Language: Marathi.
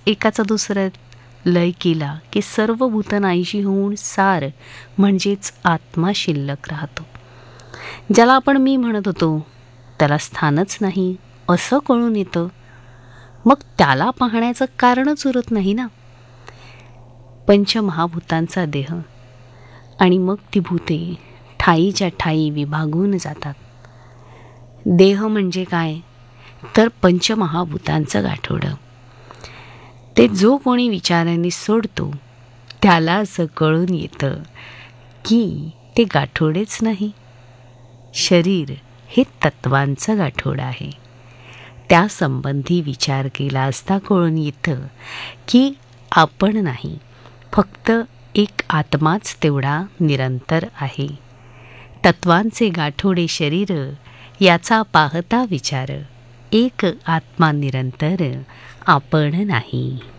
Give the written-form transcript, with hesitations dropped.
एकाचा दुसरं लय केला की सर्व भूत नाहीशी होऊन सार म्हणजेच आत्मा शिल्लक राहतो. ज्याला आपण मी म्हणत होतो त्याला स्थानच नाही असं कळून येतं. मग त्याला पाहण्याचं कारणच उरत नाही ना. पंचमहाभूतांचा देह आणि मग ती भूते ठाईच्या ठाई विभागून जातात. देह म्हणजे काय तर पंचमहाभूतांचं गाठोडं. ते जो कोणी विचाराने सोडतो त्याला असं कळून येतं की ते गाठोडेच नाही. शरीर हे तत्वांचं गाठोडं आहे. त्यासंबंधी विचार केला असता कळून येतं की आपण नाही, फक्त एक आत्माच तेवढा निरंतर आहे. तत्वांचे गाठोडे शरीर याचा पाहता विचार, एक आत्मा निरंतर आपण नाही.